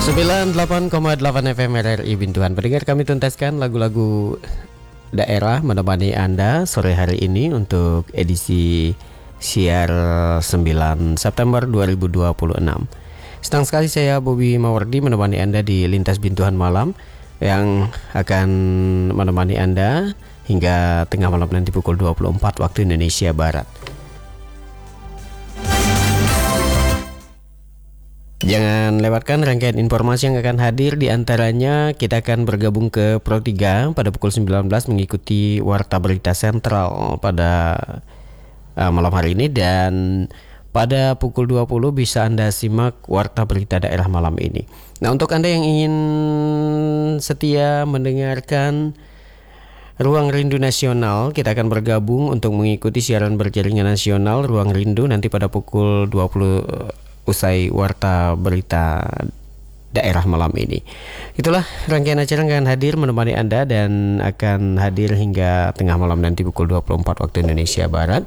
98,8 FM RRI Bintuan. Pendengar, kami tuntaskan lagu-lagu daerah menemani Anda sore hari ini untuk edisi siar 9 September 2026. Senang sekali saya Bobby Mawardi menemani Anda di Lintas Bintuan Malam yang akan menemani Anda hingga tengah malam nanti pukul 24 waktu Indonesia Barat. Jangan lewatkan rangkaian informasi yang akan hadir. Di antaranya kita akan bergabung ke Pro 3 pada pukul 19 mengikuti Warta Berita Sentral pada malam hari ini. Dan pada pukul 20 bisa Anda simak Warta Berita Daerah malam ini. Nah, untuk Anda yang ingin setia mendengarkan Ruang Rindu Nasional, kita akan bergabung untuk mengikuti siaran berjaringan nasional Ruang Rindu nanti pada pukul 20 usai Warta Berita Daerah malam ini. Itulah rangkaian acara yang akan hadir menemani Anda dan akan hadir hingga tengah malam nanti pukul 24 waktu Indonesia Barat.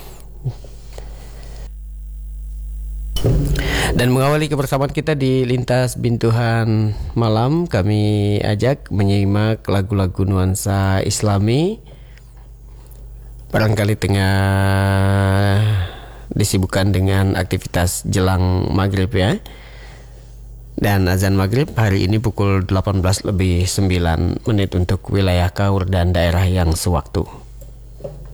Dan mengawali kebersamaan kita di Lintas Bintuan Malam, kami ajak menyimak lagu-lagu nuansa Islami. Barangkali tengah disibukkan dengan aktivitas jelang maghrib ya. Dan azan maghrib hari ini pukul 18:09 untuk wilayah Kaur dan daerah yang sewaktu.